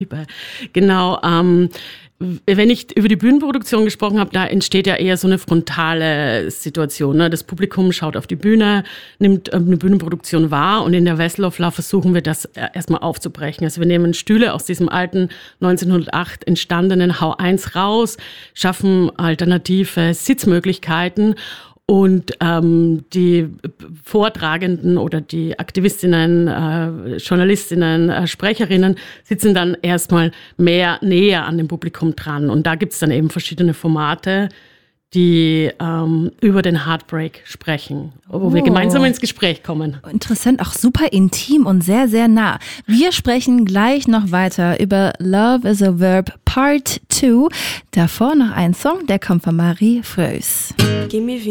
Genau, wenn ich über die Bühnenproduktion gesprochen habe, da entsteht ja eher so eine frontale Situation. Ne? Das Publikum schaut auf die Bühne, nimmt eine Bühnenproduktion wahr und in der Wessel-of-Love versuchen wir das erstmal aufzubrechen. Also wir nehmen Stühle aus diesem alten 1908 entstandenen H1 raus, schaffen alternative Sitzmöglichkeiten. Und die Vortragenden oder die Aktivistinnen, Journalistinnen, Sprecherinnen sitzen dann erstmal näher an dem Publikum dran. Und da gibt's dann eben verschiedene Formate, die über den Heartbreak sprechen, wo wir gemeinsam ins Gespräch kommen. Interessant, auch super intim und sehr, sehr nah. Wir sprechen gleich noch weiter über Love is a Verb Part 2. Davor noch ein Song, der kommt von Marie Frös. Give me